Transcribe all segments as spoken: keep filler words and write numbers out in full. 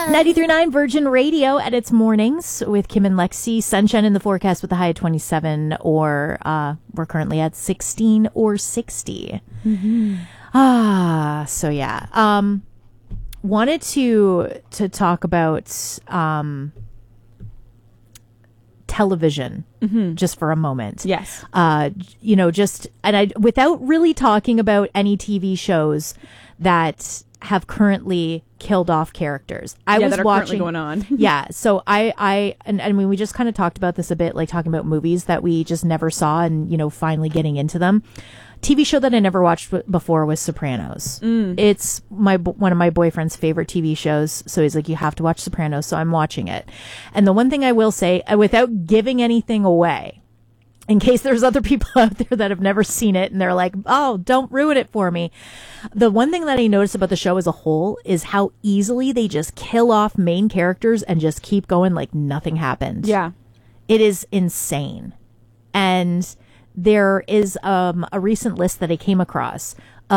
ninety-three point nine Virgin Radio at its mornings with Kim and Lexi. Sunshine in the forecast with a high of twenty-seven, or uh, we're currently at sixteen or sixty. Mm-hmm. Ah, so yeah. Um, wanted to to talk about um, television mm-hmm. just for a moment. Yes. Uh, you know, just and I without really talking about any T V shows that have currently killed off characters. I yeah, was that are watching going on. yeah, so I I and I mean we just kind of talked about this a bit, like talking about movies that we just never saw and you know finally getting into them. T V show that I never watched w- before was Sopranos. Mm. It's my one of my boyfriend's favorite T V shows, so he's like, you have to watch Sopranos, so I'm watching it. And the one thing I will say, uh, without giving anything away, in case there's other people out there that have never seen it and they're like, oh, don't ruin it for me. The one thing that I noticed about the show as a whole is how easily they just kill off main characters and just keep going like nothing happened. Yeah. It is insane. And there is um, a recent list that I came across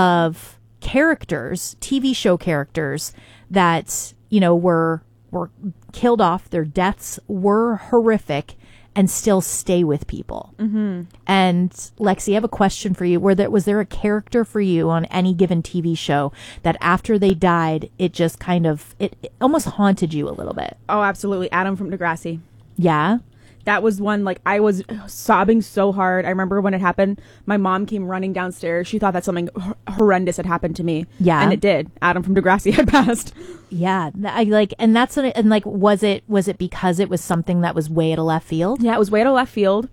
of characters, T V show characters that, you know, were were killed off. Their deaths were horrific and still stay with people. Mm-hmm. And Lexi, I have a question for you. Were there, was there a character for you on any given T V show that after they died, it just kind of, it, it almost haunted you a little bit? Oh, absolutely. Adam from Degrassi. Yeah? That was one, like, I was sobbing so hard. I remember when it happened, my mom came running downstairs. She thought that something h- horrendous had happened to me. Yeah. And it did. Adam from Degrassi had passed. Yeah. I like, and that's, what it, and like, was it, was it because it was something that was way out of left field? Yeah, it was way out of left field.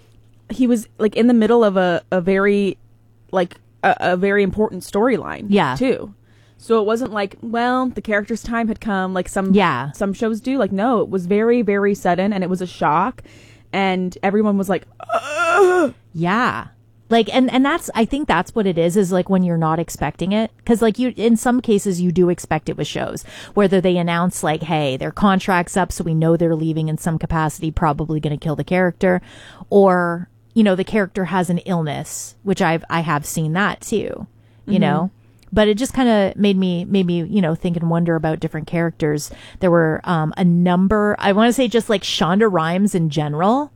He was, like, in the middle of a, a very, like, a, a very important storyline. Yeah. Too. So it wasn't like, well, the character's time had come, like some yeah. some shows do. Like, no, it was very, very sudden, and it was a shock, and everyone was like, ugh! Yeah. Like, and, and that's, I think that's what it is, is like when you're not expecting it. Because like you, in some cases, you do expect it with shows, whether they announce like, hey, their contract's up, so we know they're leaving in some capacity, probably going to kill the character, or, you know, the character has an illness, which I've, I have seen that too, you mm-hmm. know? But it just kind of made me, made me, you know, think and wonder about different characters. There were um, a number, I want to say just like Shonda Rhimes in general,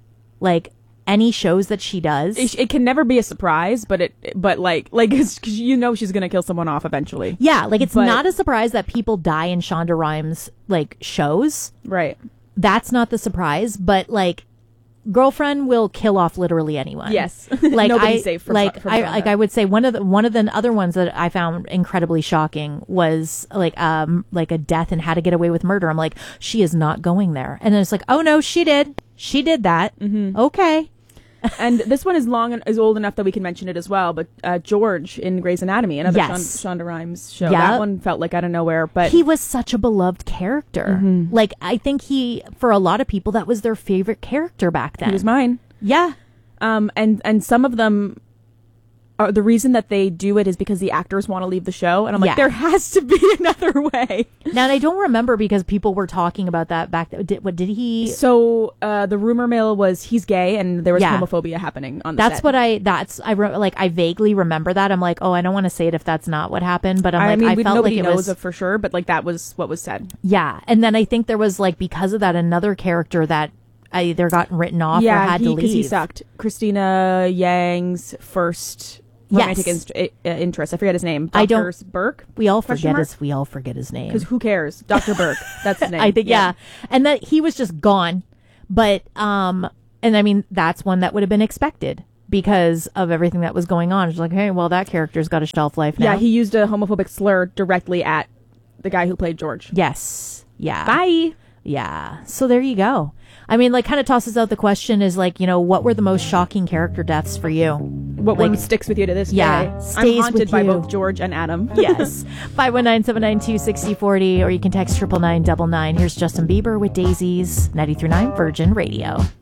like any shows that she does. It, it can never be a surprise, but it, but like, like, cause you know she's going to kill someone off eventually. Yeah, like it's but, not a surprise that people die in Shonda Rhimes, like, shows. Right. That's not the surprise, but like, girlfriend will kill off literally anyone. Yes. Like Nobody's I, safe from, like from I like I would say one of the one of the other ones that I found incredibly shocking was like um like a death and How to Get Away with Murder. I'm like, she is not going there. And then it's like, oh no, she did. She did that. Mm-hmm. Okay. And this one is long and is old enough that we can mention it as well. But uh, George in Grey's Anatomy, another yes. Shonda, Shonda Rhimes show. Yeah. That one felt like out of nowhere, but he was such a beloved character. Mm-hmm. Like I think he, for a lot of people, that was their favorite character back then. He was mine. Yeah. Um. And and some of them. Are, the reason that they do it is because the actors want to leave the show, and I'm like, yeah. there has to be another way. Now, and I don't remember because people were talking about that back. Th- did, what did he? So uh, the rumor mill was he's gay, and there was yeah. homophobia happening on the That's set. what I. That's I re- like. I vaguely remember that. I'm like, oh, I don't want to say it if that's not what happened, but I'm I like, mean, I we, felt nobody like it knows was it for sure, but like that was what was said. Yeah, and then I think there was like because of that another character that either got written off yeah, or had he, to leave. because he sucked. Christina Yang's first. Romantic yes. inst- uh, interest. I forget his name. Doctor I don't. Burke. We all forget his. We all forget his name. Because who cares? Doctor Burke. That's his name. I think yeah. yeah, and that he was just gone. But um, and I mean that's one that would have been expected because of everything that was going on. It's like, hey, well, that character's got a shelf life now. Yeah, he used a homophobic slur directly at the guy who played George. Yes. Yeah. Bye. Yeah. So there you go. I mean, like, kind of tosses out the question is like, you know, what were the most shocking character deaths for you? What like, one sticks with you to this yeah, day? Stays I'm haunted with by you. both George and Adam. Yes. five one nine, seven nine two, six zero four zero, or you can text triple nine double nine. Here's Justin Bieber with Daisies, ninety-three point nine Virgin Radio.